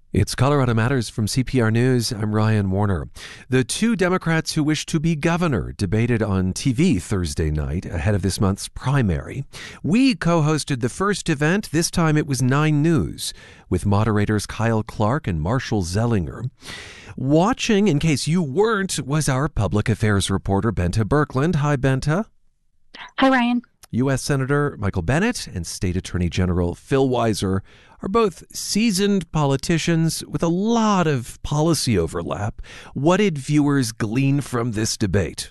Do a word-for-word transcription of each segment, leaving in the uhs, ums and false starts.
It's Colorado Matters from C P R News. I'm Ryan Warner. The two Democrats who wish to be governor debated on T V Thursday night ahead of this month's primary. We co-hosted the first event. This time it was Nine News with moderators Kyle Clark and Marshall Zellinger. Watching, in case you weren't, was our public affairs reporter Benta Birkeland. Hi, Benta. Hi, Ryan. U S. Senator Michael Bennet and State Attorney General Phil Weiser are both seasoned politicians with a lot of policy overlap. What did viewers glean from this debate?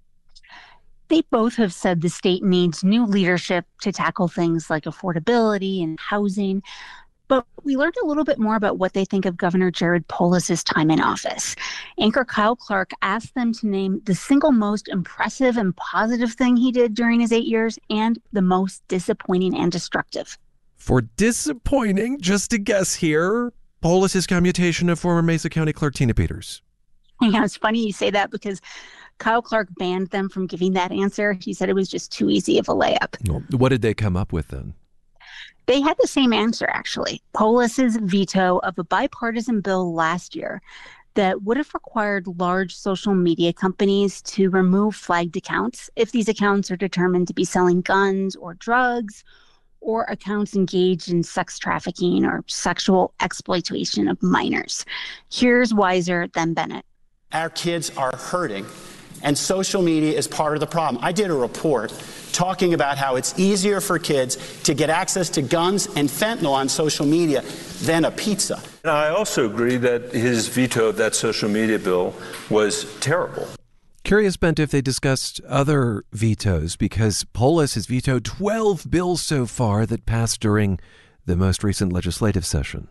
They both have said the state needs new leadership to tackle things like affordability and housing. But we learned a little bit more about what they think of Governor Jared Polis's time in office. Anchor Kyle Clark asked them to name the single most impressive and positive thing he did during his eight years and the most disappointing and destructive. For disappointing, just a guess here, Polis's commutation of former Mesa County Clerk Tina Peters. Yeah, it's funny you say that because Kyle Clark banned them from giving that answer. He said it was just too easy of a layup. Well, what did they come up with then? They had the same answer, actually. Polis's veto of a bipartisan bill last year that would have required large social media companies to remove flagged accounts if these accounts are determined to be selling guns or drugs or accounts engaged in sex trafficking or sexual exploitation of minors. Here's Weiser, then Bennet. Our kids are hurting, and social media is part of the problem. I did a report talking about how it's easier for kids to get access to guns and fentanyl on social media than a pizza. And I also agree that his veto of that social media bill was terrible. Curious, Bent, if they discussed other vetoes, because Polis has vetoed twelve bills so far that passed during the most recent legislative session.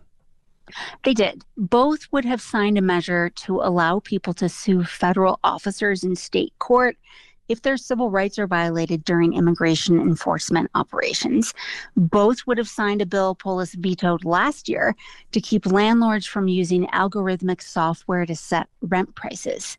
They did. Both would have signed a measure to allow people to sue federal officers in state court if their civil rights are violated during immigration enforcement operations. Both would have signed a bill Polis vetoed last year to keep landlords from using algorithmic software to set rent prices.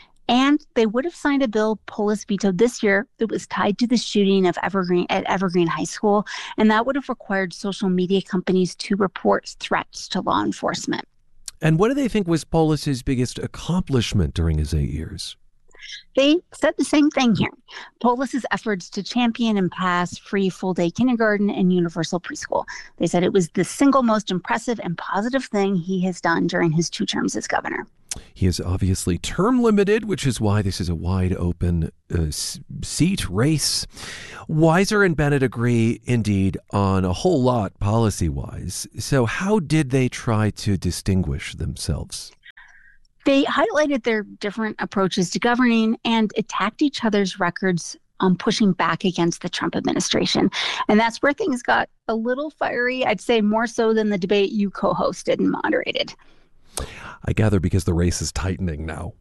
And they would have signed a bill Polis vetoed this year that was tied to the shooting of Evergreen at Evergreen High School, and that would have required social media companies to report threats to law enforcement. And what do they think was Polis's biggest accomplishment during his eight years? They said the same thing here. Polis's efforts to champion and pass free full-day kindergarten and universal preschool. They said it was the single most impressive and positive thing he has done during his two terms as governor. He is obviously term limited, which is why this is a wide open uh, seat race. Weiser and Bennet agree, indeed, on a whole lot policy-wise. So how did they try to distinguish themselves? They highlighted their different approaches to governing and attacked each other's records on pushing back against the Trump administration. And that's where things got a little fiery, I'd say more so than the debate you co-hosted and moderated. I gather because the race is tightening now.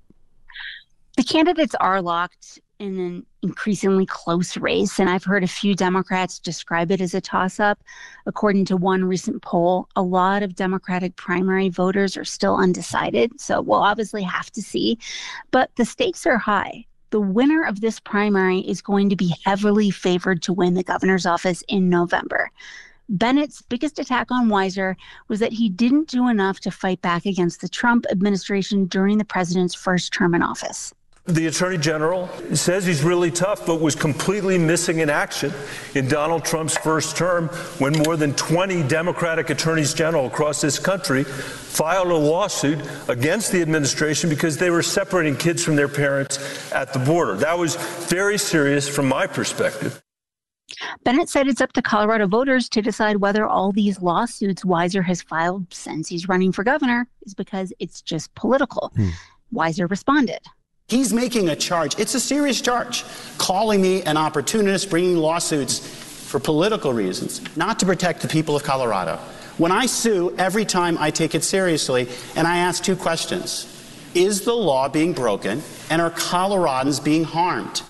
The candidates are locked in an increasingly close race, and I've heard a few Democrats describe it as a toss-up. According to one recent poll, a lot of Democratic primary voters are still undecided, so we'll obviously have to see. But the stakes are high. The winner of this primary is going to be heavily favored to win the governor's office in November. Bennett's biggest attack on Weiser was that he didn't do enough to fight back against the Trump administration during the president's first term in office. The Attorney General says he's really tough, but was completely missing in action in Donald Trump's first term when more than twenty Democratic attorneys general across this country filed a lawsuit against the administration because they were separating kids from their parents at the border. That was very serious from my perspective. Bennet said it's up to Colorado voters to decide whether all these lawsuits Weiser has filed since he's running for governor is because it's just political. Hmm. Weiser responded. He's making a charge. It's a serious charge, calling me an opportunist, bringing lawsuits for political reasons, not to protect the people of Colorado. When I sue, every time I take it seriously, and I ask two questions. Is the law being broken, and are Coloradans being harmed?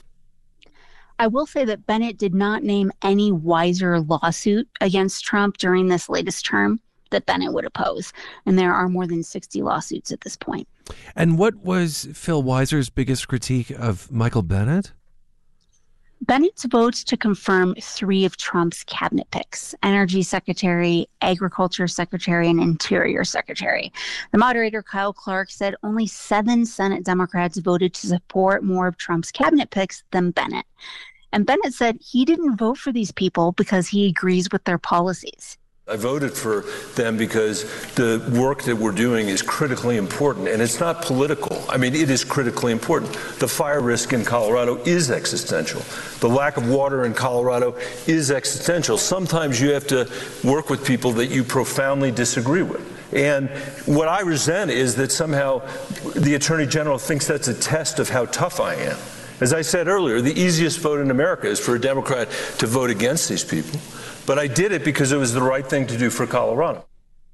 I will say that Bennet did not name any Weiser lawsuit against Trump during this latest term that Bennet would oppose. And there are more than sixty lawsuits at this point. And what was Phil Weiser's biggest critique of Michael Bennet? Bennett votes to confirm three of Trump's cabinet picks: Energy Secretary, Agriculture Secretary, and Interior Secretary. The moderator, Kyle Clark, said only seven Senate Democrats voted to support more of Trump's cabinet picks than Bennett. And Bennett said he didn't vote for these people because he agrees with their policies. I voted for them because the work that we're doing is critically important, and it's not political. I mean, it is critically important. The fire risk in Colorado is existential. The lack of water in Colorado is existential. Sometimes you have to work with people that you profoundly disagree with. And what I resent is that somehow the Attorney General thinks that's a test of how tough I am. As I said earlier, the easiest vote in America is for a Democrat to vote against these people. But I did it because it was the right thing to do for Colorado.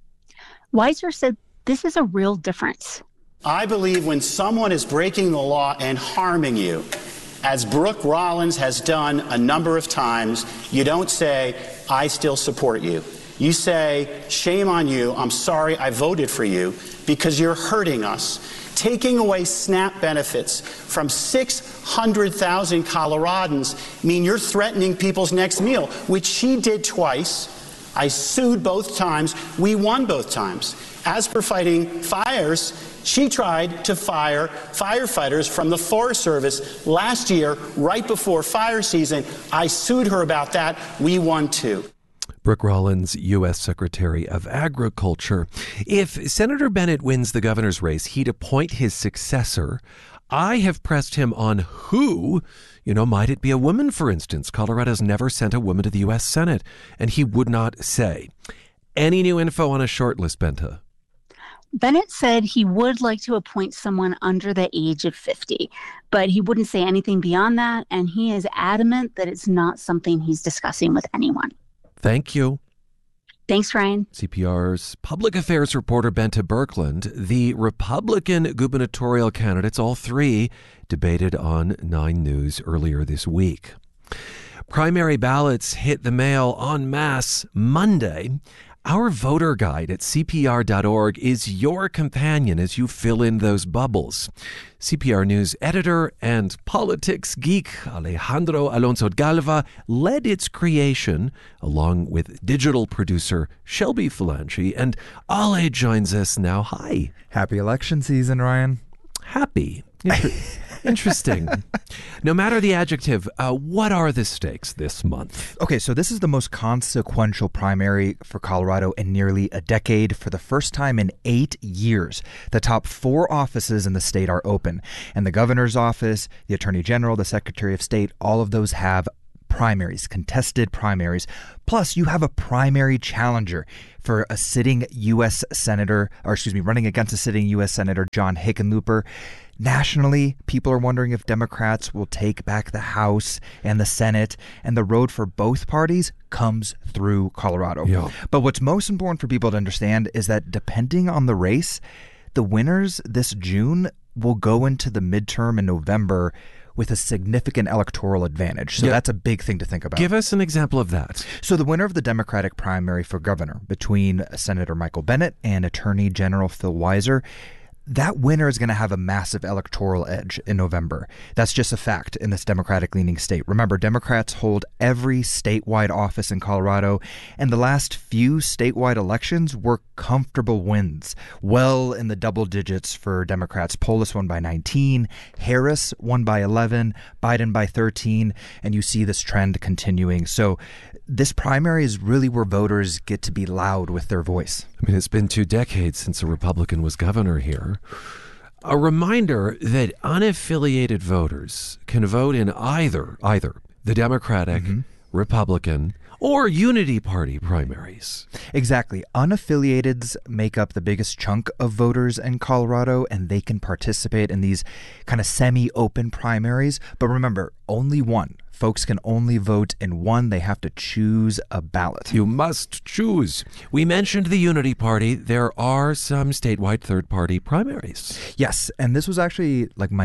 Weiser said this is a real difference. I believe when someone is breaking the law and harming you, as Brooke Rollins has done a number of times, you don't say, I still support you. You say, shame on you, I'm sorry I voted for you, because you're hurting us. Taking away SNAP benefits from six hundred thousand Coloradans mean you're threatening people's next meal, which she did twice. I sued both times. We won both times. As for fighting fires, she tried to fire firefighters from the Forest Service last year, right before fire season. I sued her about that. We won too. Brooke Rollins, U S Secretary of Agriculture. If Senator Bennett wins the governor's race, he'd appoint his successor. I have pressed him on who, you know, might it be a woman, for instance? Colorado's never sent a woman to the U S Senate, and he would not say. Any new info on a shortlist, Benta? Bennett said he would like to appoint someone under the age of fifty, but he wouldn't say anything beyond that, and he is adamant that it's not something he's discussing with anyone. Thank you. Thanks, Ryan. C P R's public affairs reporter Benta Birkeland. The Republican gubernatorial candidates, all three, debated on Nine News earlier this week. Primary ballots hit the mail en masse Monday. Our voter guide at C P R dot org is your companion as you fill in those bubbles. C P R News editor and politics geek Alejandro Alonso Galva led its creation, along with digital producer Shelby Falanchi, and Ale joins us now. Hi. Happy election season, Ryan. Happy. Inter- Interesting. No matter the adjective, uh, what are the stakes this month? Okay, so this is the most consequential primary for Colorado in nearly a decade. For the first time in eight years, the top four offices in the state are open. And the governor's office, the attorney general, the secretary of state, all of those have primaries, contested primaries. Plus, you have a primary challenger for a sitting U S senator, or excuse me, running against a sitting U S Senator John Hickenlooper. Nationally, people are wondering if Democrats will take back the House and the Senate, and the road for both parties comes through Colorado. Yeah. But what's most important for people to understand is that depending on the race, the winners this June will go into the midterm in November with a significant electoral advantage. So yeah. that's a big thing to think about. Give us an example of that. So the winner of the Democratic primary for governor between Senator Michael Bennet and Attorney General Phil Weiser, that winner is going to have a massive electoral edge in November. That's just a fact in this Democratic-leaning state. Remember, Democrats hold every statewide office in Colorado, and the last few statewide elections were comfortable wins, well in the double digits for Democrats. Polis won by nineteen, Harris won by eleven, Biden by thirteen, and you see this trend continuing. So this primary is really where voters get to be loud with their voice. I mean, it's been two decades since a Republican was governor here. A reminder that unaffiliated voters can vote in either either the Democratic, mm-hmm. Republican, or Unity Party primaries. Exactly. Unaffiliateds make up the biggest chunk of voters in Colorado, and they can participate in these kind of semi-open primaries. But remember, only one. Folks can only vote in one. They have to choose a ballot. You must choose. We mentioned the Unity Party. There are some statewide third-party primaries. Yes, and this was actually like my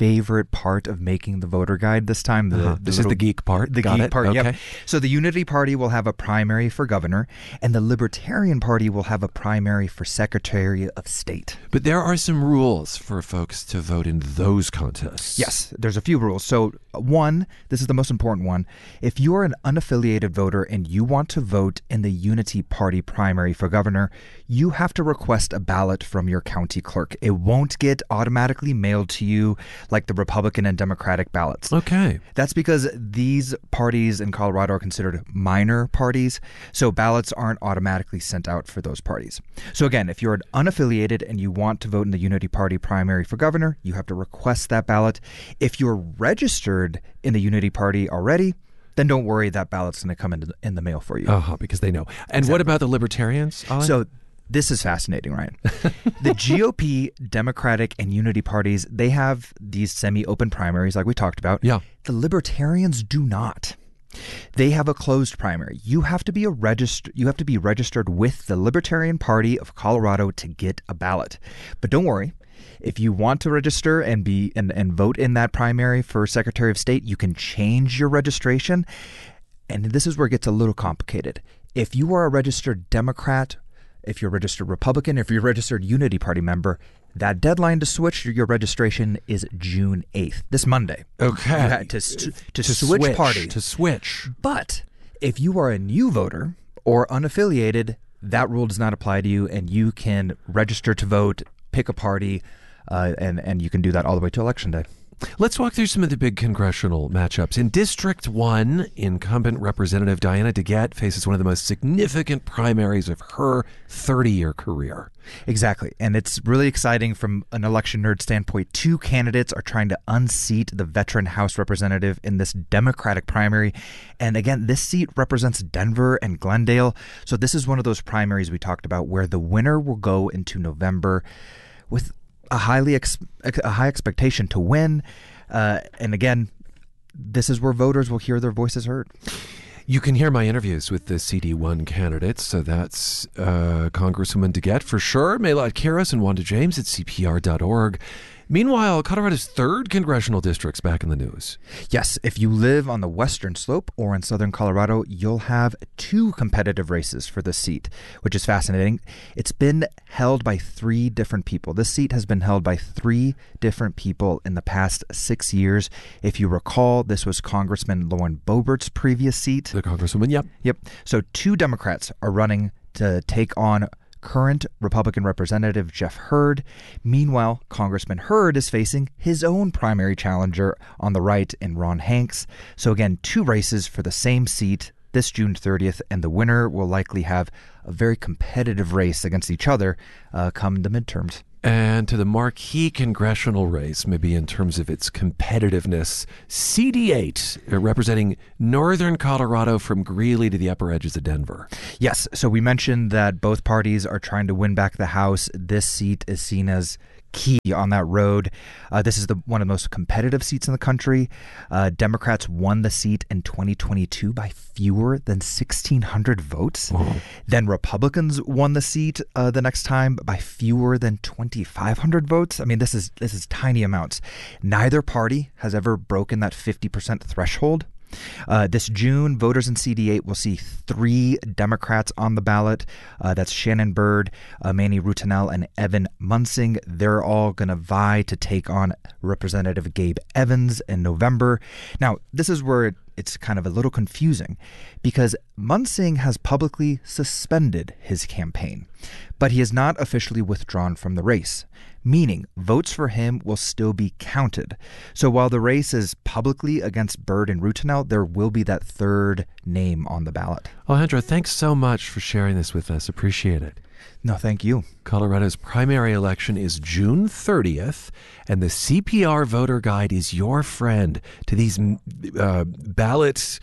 favorite part of making the voter guide this time. The, uh-huh. the This little, is the geek part. The Got geek it. part, okay. yep. So the Unity Party will have a primary for governor, and the Libertarian Party will have a primary for Secretary of State. But there are some rules for folks to vote in those contests. Yes, there's a few rules. So one, this is the most important one. If you are an unaffiliated voter and you want to vote in the Unity Party primary for governor, you have to request a ballot from your county clerk. It won't get automatically mailed to you like the Republican and Democratic ballots. Okay. That's because these parties in Colorado are considered minor parties, so ballots aren't automatically sent out for those parties. So again, if you're unaffiliated and you want to vote in the Unity Party primary for governor, you have to request that ballot. If you're registered in the Unity Party already, then don't worry, that ballot's going to come in the, in the mail for you. Uh-huh, because they know. And Exactly. what about the Libertarians, Ollie? So this is fascinating, Ryan. The G O P, Democratic, and Unity parties, they have these semi-open primaries like we talked about. Yeah. The Libertarians do not. They have a closed primary. You have to be a regist- you have to be registered with the Libertarian Party of Colorado to get a ballot. But don't worry. If you want to register and be and, and vote in that primary for Secretary of State, you can change your registration. And this is where it gets a little complicated. If you are a registered Democrat, if you're a registered Republican, if you're a registered Unity Party member, that deadline to switch your registration is June eighth, this Monday. Okay. You had to, to, to, to switch, switch parties. To switch. But if you are a new voter or unaffiliated, that rule does not apply to you, and you can register to vote, pick a party, uh, and, and you can do that all the way to Election Day. Let's walk through some of the big congressional matchups. In District one, incumbent Representative Diana DeGette faces one of the most significant primaries of her thirty-year career. Exactly. And it's really exciting from an election nerd standpoint. Two candidates are trying to unseat the veteran House representative in this Democratic primary. And again, this seat represents Denver and Glendale. So this is one of those primaries we talked about where the winner will go into November with a highly ex- a high expectation to win. Uh, and again, this is where voters will hear their voices heard. You can hear my interviews with the C D one candidates. So that's uh, Congresswoman DeGette for sure, Maylard Kiros and Wanda James at C P R dot org. Meanwhile, Colorado's third congressional district's back in the news. Yes, if you live on the western slope or in southern Colorado, you'll have two competitive races for the seat, which is fascinating. It's been held by three different people. This seat has been held by three different people in the past six years. If you recall, this was Congressman Lauren Boebert's previous seat. The Congresswoman, yep. Yep. So two Democrats are running to take on current Republican Representative Jeff Hurd. Meanwhile, Congressman Hurd is facing his own primary challenger on the right in Ron Hanks. So again, two races for the same seat this June thirtieth, and the winner will likely have a very competitive race against each other uh, come the midterms. And to the marquee congressional race, maybe in terms of its competitiveness, C D eight, uh, representing northern Colorado from Greeley to the upper edges of Denver. Yes, so we mentioned that both parties are trying to win back the House. This seat is seen as key on that road. Uh, this is the one of the most competitive seats in the country. Uh, Democrats won the seat in twenty twenty-two by fewer than sixteen hundred votes. Oh. Then Republicans won the seat uh, the next time by fewer than twenty-five hundred votes. I mean, this is this is tiny amounts. Neither party has ever broken that fifty percent threshold. Uh, this June, voters in C D eight will see three Democrats on the ballot. Uh, that's Shannon Byrd, uh, Manny Rutinel, and Evan Munsing. They're all going to vie to take on Representative Gabe Evans in November. Now, this is where it's kind of a little confusing because Munsing has publicly suspended his campaign, but he has not officially withdrawn from the race, meaning votes for him will still be counted. So while the race is publicly against Byrd and Rutinel, there will be that third name on the ballot. Alejandro, thanks so much for sharing this with us. Appreciate it. No, thank you. Colorado's primary election is June thirtieth, and the C P R voter guide is your friend to these uh, ballot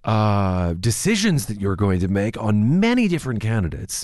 uh, decisions that you're going to make on many different candidates.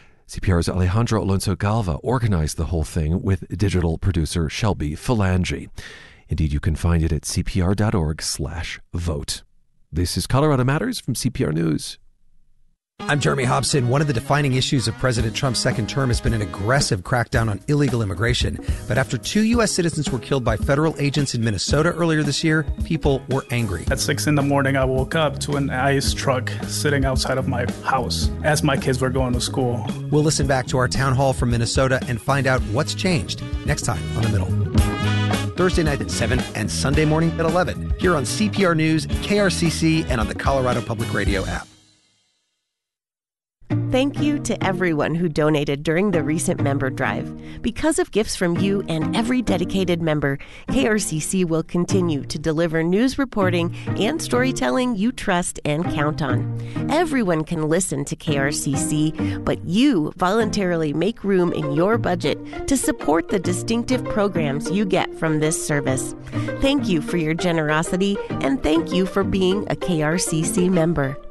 C P R's Alejandro Alonso Galva organized the whole thing with digital producer Shelby Phalange. Indeed, you can find it at C P R dot org slash vote. This is Colorado Matters from C P R News. I'm Jeremy Hobson. One of the defining issues of President Trump's second term has been an aggressive crackdown on illegal immigration. But after two U S citizens were killed by federal agents in Minnesota earlier this year, people were angry. At six in the morning, I woke up to an ICE truck sitting outside of my house as my kids were going to school. We'll listen back to our town hall from Minnesota and find out what's changed next time on The Middle. Thursday night at seven and Sunday morning at eleven here on C P R News, K R C C, and on the Colorado Public Radio app. Thank you to everyone who donated during the recent member drive. Because of gifts from you and every dedicated member, K R C C will continue to deliver news reporting and storytelling you trust and count on. Everyone can listen to K R C C, but you voluntarily make room in your budget to support the distinctive programs you get from this service. Thank you for your generosity, and thank you for being a K R C C member.